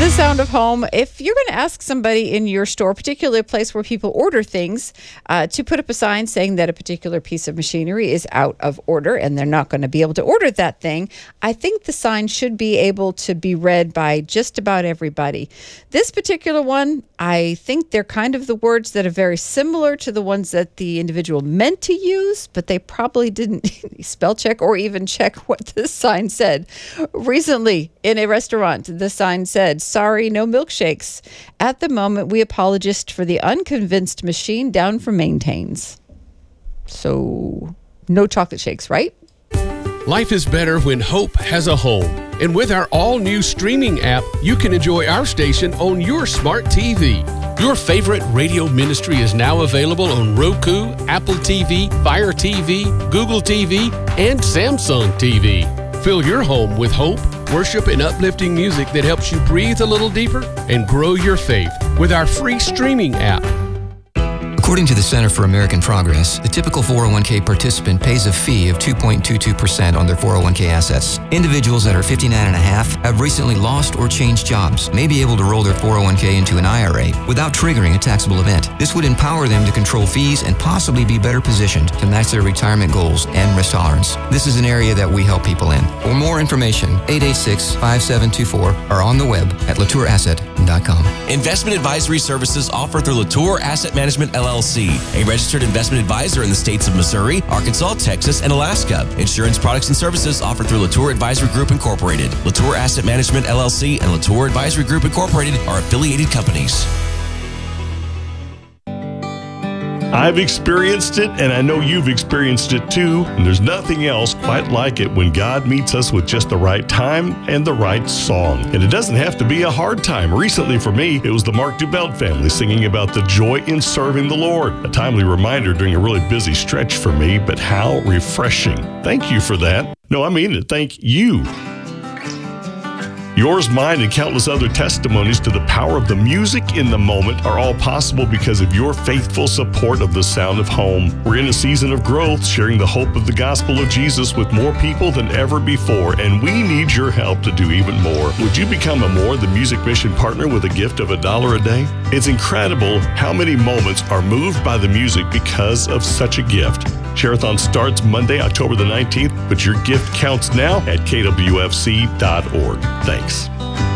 the sound of home. If you're going to ask somebody in your store, particularly a place where people order things, to put up a sign saying that a particular piece of machinery is out of order and they're not going to be able to order that thing, I think the sign should be able to be read by just about everybody. This particular one, I think they're kind of the words that are very similar to the ones that the individual meant to use, but they probably didn't spell check or even check what the sign said. Recently, in a restaurant, the sign said, "Sorry, no milkshakes. At the moment, we apologize for the unconvinced machine down for maintains." So, no chocolate shakes, right? Life is better when hope has a home. And with our all-new streaming app, you can enjoy our station on your smart TV. Your favorite radio ministry is now available on Roku, Apple TV, Fire TV, Google TV, and Samsung TV. Fill your home with hope, worship, and uplifting music that helps you breathe a little deeper and grow your faith with our free streaming app. According to the Center for American Progress, the typical 401k participant pays a fee of 2.22% on their 401k assets. Individuals that are 59 and a half have recently lost or changed jobs, may be able to roll their 401k into an IRA without triggering a taxable event. This would empower them to control fees and possibly be better positioned to match their retirement goals and risk tolerance. This is an area that we help people in. For more information, 886-5724 or on the web at latourasset.com. Investment advisory services offered through Latour Asset Management LLC, a registered investment advisor in the states of Missouri, Arkansas, Texas, and Alaska. Insurance products and services offered through Latour Advisory Group Incorporated. Latour Asset Management LLC and Latour Advisory Group Incorporated are affiliated companies. I've experienced it, and I know you've experienced it too, and there's nothing else quite like it when God meets us with just the right time and the right song. And it doesn't have to be a hard time. Recently for me, it was the Mark Dubelt family singing about the joy in serving the Lord. A timely reminder during a really busy stretch for me, but how refreshing. Thank you for that. No, I mean it. Thank you. Yours, mine, and countless other testimonies to the power of the music in the moment are all possible because of your faithful support of the sound of home. We're in a season of growth, sharing the hope of the gospel of Jesus with more people than ever before, and we need your help to do even more. Would you become a More the Music Mission partner with a gift of $1 a day? It's incredible how many moments are moved by the music because of such a gift. Share-a-thon starts Monday, October the 19th, but your gift counts now at kwfc.org. Thanks.